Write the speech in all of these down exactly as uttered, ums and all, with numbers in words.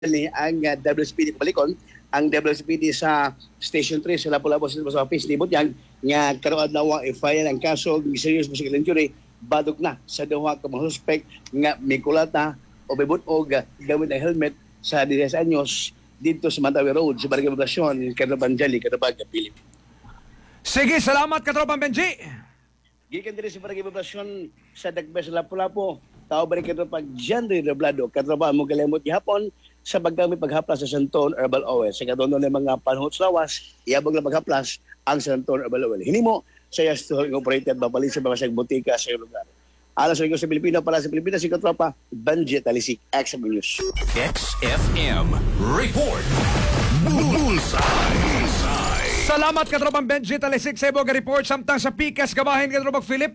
ni ang uh, W S P D Palikon, ang W S P D sa Station three sa Lapu-Lapu sa office ni Butyang nga karoon na wa i-file ang kaso ng serious physical injury badog na sa duha ka mga suspect nga mikulata o bibut-og gamit ang helmet sa diez anyos dito sa Mantawi Road sa Barangay Poblasyon, Canabanjali, Canabaga, Philippines. Sige, salamat Katropang Benji. Gikan diri sa Barangay Poblasyon sa Dagbes sa Lapu-Lapu, tao ba rin katropang Janry Reblado, katropang mo galimot gihapon sa pagdami paghaplas sa Santon Herbal Oil. Sa katono ng mga panhot sa lawas, iabog na paghaplas ang Santon Herbal Oil. Hinimo sa Yasto Incorporated, babalik sa mga butika sa lugar. Alas sa sa Pilipino, para sa Pilipinas, si Katropa, Banji Talisik, X M News. X F M Report. Bullseye. Salamat Katropang Benji Talisik sa ibong report samtang sa Pikas Kabahin Katropang Philip.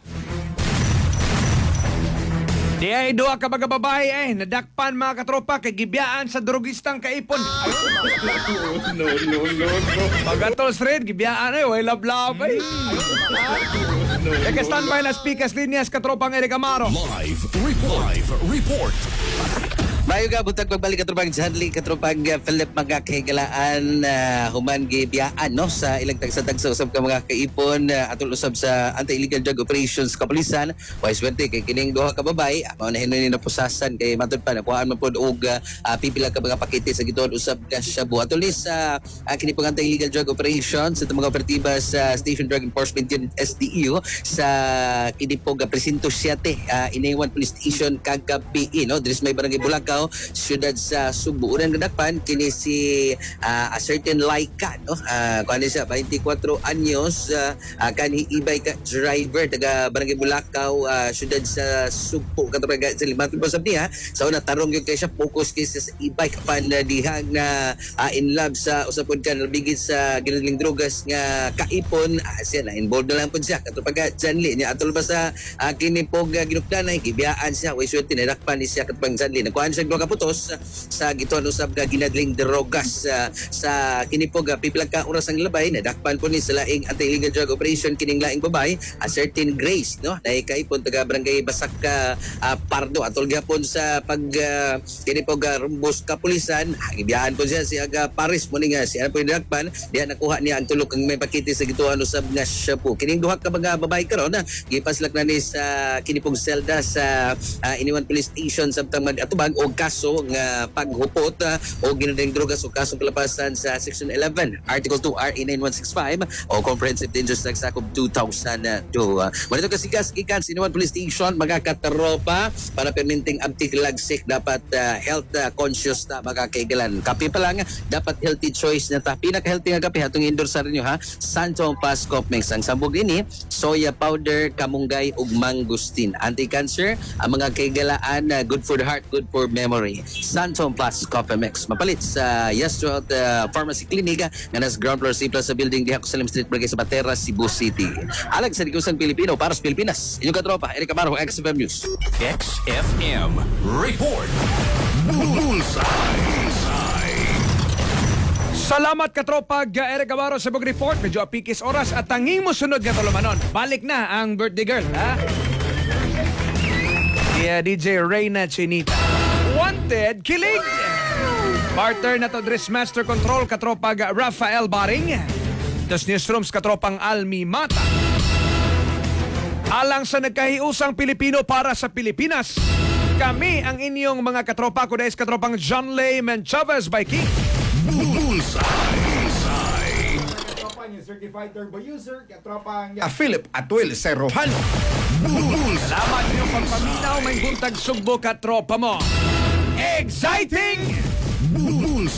Di ay doa ka mga babae eh, nadakpan mga katropa kay gibiyaan sa drogistang kaipon. Ay, No, no, no, no. Pagatos rin, gibiyaan eh, way love-love eh. Nag-standby na speakers linyas katropang Eric Amaro. Live report. Live report. Mayo ka butag pagbalik katropang Janly katropang uh, Philip mga kahigalaan uh, human gibiyaan no sa ilang tagsa-tagsa usab ka mga kaipon uh, atol usab sa anti-illegal drug operations kapulisan wise swerte kay kining duha ka babay mao na hinuon na pusasan kay matud pa nakuhaan man pod og uh, pipila ka mga pakete sa gituon usab ka Shabu atol ni sa uh, kini pang anti-illegal drug operations sa mga operatiba sa Station Drug Enforcement Unit S D U sa kini pong uh, presinto siyete uh, Inaywan Police Station kagabi no diri may barangay Bulacau siyudad sa Subo. Unang nadakpan kini si uh, a certain Laika no uh, kuan siya twenty-four anyos uh, uh, kanhi e-bike ka driver taga barangay Bulacau uh, siyudad sa Subo katong sa lima sa niya sa una tarong gyud kay siya focus kay sa e-bike pan uh, dihang na uh, in love sa usapon kan bigit sa ginaling drogas nga kaipon uh, siya na involved na lang pud siya katong pagka Janly niya atol ba sa uh, kini pog uh, ginupdanay gibiyaan siya way swerte nadakpan ni siya katong Janly nakuan siya mga kaputos sa gituan usab ka ginadling drogas uh, sa kini pog uh, pipila ka oras ang labay nadakpan po ni sa laing anti-illegal drug operation kining laing babay a certain Grace no dahil kaipon taga barangay Basaka uh, Pardo atol gyapon sa pag uh, kini pog uh, rumbos kapulisan gibiyaan po siya si aga Paris mo ni nga siya po nadakpan diha nakuha niya ang tulok ng may pakete sa gituan usab nga Shabu kining duha ka mga babay karon na gipaslak na ni sa kini pog selda sa uh, Inaywan Police Station samtang mag-atubag og kaso nga paghupot uh, o ginading drogas o kasong kalapasan sa Section eleven Article two R A nine one six five o Comprehensive Dangerous Drugs Act of two thousand two. Uh, Manito kasigas ikan sa Inaywan Police Station mga katropa para perminting abtik lagsik dapat uh, health uh, conscious na mga kaigalan. Kape pa lang dapat healthy choice na ta. Pinaka-healthy nga kape hatong endorse rin nyo ha. Santon Plus Coffee Mix ang sambog ini soya powder, kamunggay ug mangustin. Anti-cancer ang mga kaigalaan uh, good for the heart, good for memory. Santon Plus Coffee Mix. Mapalit sa Yes Health uh, Pharmacy Clinic nga nas ground floor C plus sa building diha Salim Street, Barangay Sabatera, Cebu City. Alag sa Dikusan Pilipino para sa Pilipinas. Inyong katropa, Eric Amaro, X F M News. X F M Report. Bullseye. Salamat Katropag uh, Eric Amaro sa ibong report. Medyo apikis oras at tanging mo sunod nga tulumanon. Balik na ang birthday girl ha. Yeah, D J Reyna Chinita. Wanted, kilig! Partner na to Dress Master Control, katropag Rafael Baring. Dos Newsrooms, katropang Almi Mata. Alang sa nagkahiusang Pilipino para sa Pilipinas, kami ang inyong mga katropa. Kuda is katropang John Layman Chavez by King. Bullseye. Certified turbo user, katropang uh, Philip Atuel Serrojano. Salamat niyong pagpaminaw. May buntag sugbo katropa mo. Exciting!